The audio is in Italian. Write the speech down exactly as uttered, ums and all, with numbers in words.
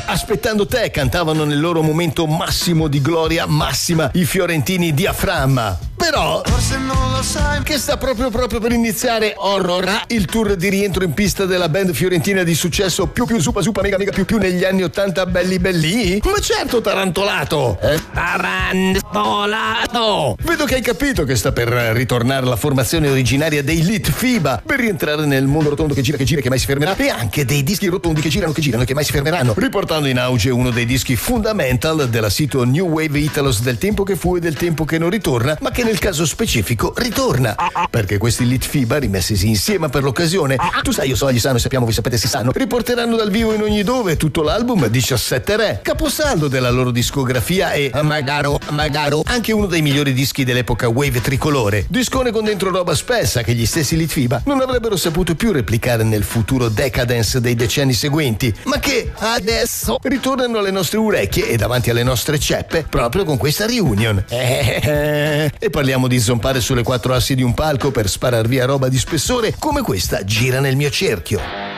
Aspettando te cantavano nel loro momento massimo di gloria massima i fiorentini Diaframma. Però forse non lo sai che sta proprio proprio per iniziare Horror, il tour di rientro in pista della band fiorentina di successo più più super super mega mega più più negli anni ottanta belli belli. Ma certo, tarantolato eh? Tarantolato. Vedo che hai capito che sta per ritornare la formazione originaria dei Litfiba per rientrare nel mondo rotondo che gira che gira che mai si fermerà, e anche dei dischi rotondi che girano che girano e che mai si fermeranno, riportando in auge uno dei dischi fundamental della sito New Wave Italos del tempo che fu e del tempo che non ritorna, ma che nel caso specifico ritorna, perché questi Litfiba, rimessi insieme per l'occasione, tu sai, io so, gli sanno, sappiamo, voi sapete, si sanno, riporteranno dal vivo in ogni dove tutto l'album diciassette Re, caposaldo della loro discografia e magaro magaro anche uno dei migliori dischi dell'epoca wave tricolore, discone con dentro roba spessa che gli stessi Litfiba non avrebbero saputo più replicare nel futuro decadence dei decenni seguenti, ma che adesso ritornano alle nostre orecchie e davanti alle nostre ceppe proprio con questa reunion. E parliamo di zompare sulle quattro assi di un palco per sparar via roba di spessore come questa gira nel mio cerchio.